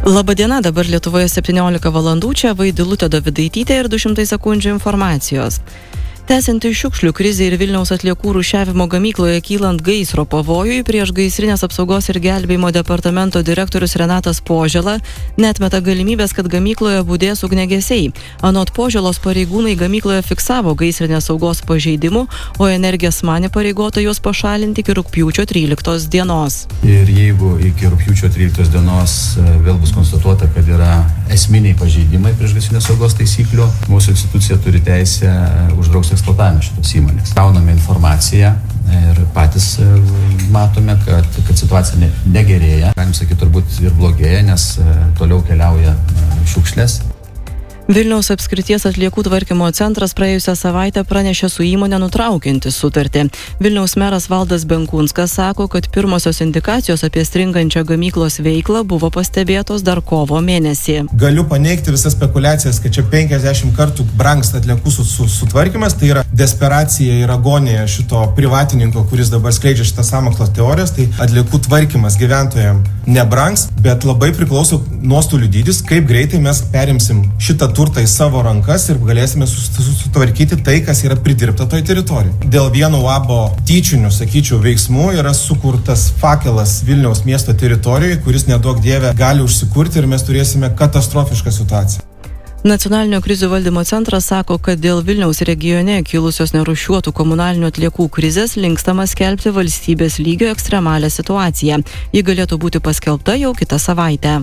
Labadiena, dabar Lietuvoje 17 valandų, čia Vaidilutė Dovidaitytė ir 200 sekundžių informacijos. Tęsianti šiukšlių krizė ir Vilniaus atliekų rūšiavimo gamykloje kylant gaisro pavojui, priešgaisrinės apsaugos ir gelbėjimo departamento direktorius Renatas Požela neatmeta galimybės, kad gamykloje budės ugniagesiai. Anot Poželos, pareigūnai gamykloje fiksavo gaisrinės saugos pažeidimų, o Energijos man įpareigota juos pašalinti iki rugpjūčio 13 dienos. Ir jeigu iki rugpjūčio 13 dienos vėl bus konstatuota, kad yra esminiai pažeidimai priešgaisrinės saugos taisyklių, mūsų institucija turi teisę uždrausti eksploatavimą šitos įmonės. Gauname informaciją ir patys matome, kad situacija negerėja. Galim sakyti, turbūt ir blogėja, nes toliau keliauja šiukšlės. Vilniaus apskrities atliekų tvarkymo centras praėjusią savaitę pranešė su įmonė nutraukianti sutartį. Vilniaus meras Valdas Benkunskas sako, kad pirmosios indikacijos apie stringančią gamyklos veiklą buvo pastebėtos dar kovo mėnesį. Galiu paneigti visas spekulacijas, kad čia 50 kartų brangsta atliekų sutvarkymas, tai yra desperacija ir agonija šito privatininko, kuris dabar skleidžia šitą sąmokslo teorijas, tai atliekų tvarkymas gyventojams nebrangs, bet labai priklauso nuostolių dydis, kaip greitai mes perimsim šitą turtą į savo rankas ir galėsime sutvarkyti tai, kas yra pridirbta toj teritorijai. Dėl vieno UABO tyčinių, sakyčiau, veiksmų yra sukurtas fakelas Vilniaus miesto teritorijoje, kuris neduok dieve gali užsikurti ir mes turėsime katastrofišką situaciją. Nacionalinio krizių valdymo centras sako, kad dėl Vilniaus regione kilusios nerūšiuotų komunalinių atliekų krizės linkstama skelbti valstybės lygio ekstremalią situaciją. Ji galėtų būti paskelbta jau kitą savaitę.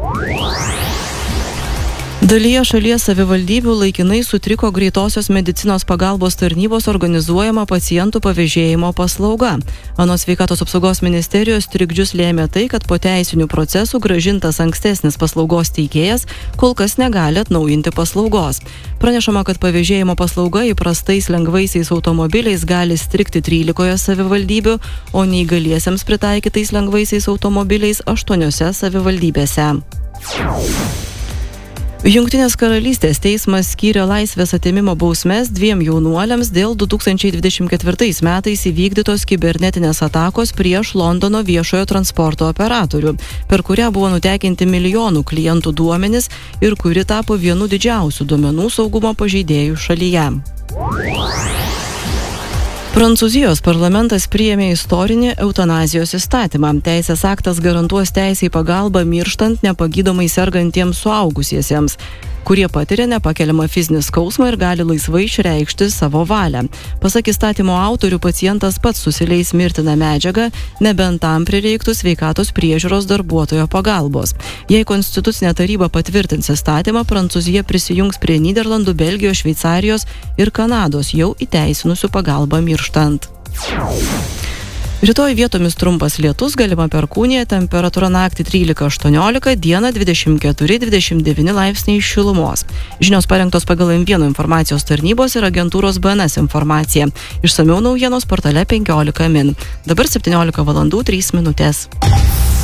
Dalyje šalies savivaldybių laikinai sutriko greitosios medicinos pagalbos tarnybos organizuojama pacientų pavėžėjimo paslauga. Anot Sveikatos apsaugos ministerijos trikdžius lėmė tai, kad po teisinių procesų grąžintas ankstesnis paslaugos teikėjas kol kas negali atnaujinti paslaugos. Pranešama, kad pavėžėjimo paslauga įprastais lengvaisiais automobiliais gali strigti 13 savivaldybių, o neįgaliesiems pritaikytais lengvaisiais automobiliais 8 savivaldybėse. Jungtinės karalystės teismas skyrė laisvės atėmimo bausmes 2 jaunuoliams dėl 2024 metais įvykdytos kibernetinės atakos prieš Londono viešojo transporto operatorių, per kurią buvo nutekinti milijonų klientų duomenys ir kuri tapo vienu didžiausių duomenų saugumo pažeidėjų šalyje. Prancūzijos parlamentas priėmė istorinį eutanazijos įstatymą. Teisės aktas garantuos teisę į pagalbą mirštant nepagydomai sergantiems suaugusiesiems, kurie patiria nepakeliamą fizinį skausmą ir gali laisvai išreikšti savo valią. Pasak įstatymo autorių, pacientas pats susileis mirtiną medžiagą, nebent tam prireiktų sveikatos priežiūros darbuotojo pagalbos. Jei Konstitucinė taryba patvirtins įstatymą, Prancūzija prisijungs prie Nyderlandų, Belgijos, Šveicarijos ir Kanados jau įteisinusių pagalbą mirštant. Rytoj vietomis trumpas lietus, galima perkūnija, temperatūra naktį 13-18, dieną 24-29 laipsniai šilumos. Žinios parengtos pagal M1 informacijos tarnybos ir agentūros BNS informaciją. Išsamiau naujienos portale 15 min. Dabar 17 valandų 3 minutės.